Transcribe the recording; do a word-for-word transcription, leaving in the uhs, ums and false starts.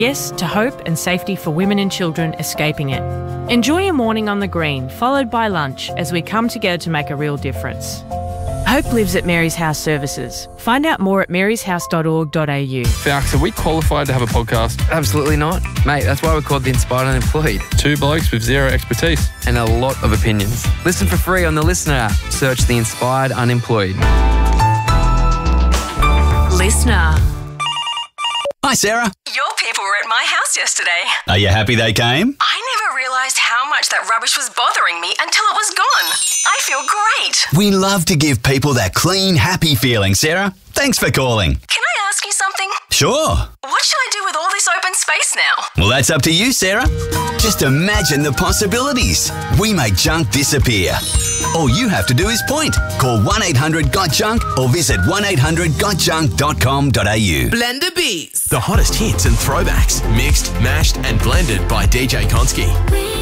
Yes to hope and safety for women and children escaping it. Enjoy your morning on the green, followed by lunch, as we come together to make a real difference. Hope lives at Mary's House Services. Find out more at marys house dot org dot a u. Fox, are we qualified to have a podcast? Absolutely not. Mate, that's why we're called The Inspired Unemployed. Two blokes with zero expertise. And a lot of opinions. Listen for free on the Listener app. Search The Inspired Unemployed. Listener. Hi, Sarah. Your people were at my house yesterday. Are you happy they came? I never realised how much that rubbish was bothering me until it was gone. I feel great. We love to give people that clean, happy feeling, Sarah. Thanks for calling. Can I ask you something? Sure. What should I do with all this open space now? Well, that's up to you, Sarah. Just imagine the possibilities. We make junk disappear. All you have to do is point. Call one eight hundred got junk or visit one eight hundred got junk dot com dot a u. Blender Beats. The hottest hits and throwbacks, mixed, mashed and blended by D J Konski.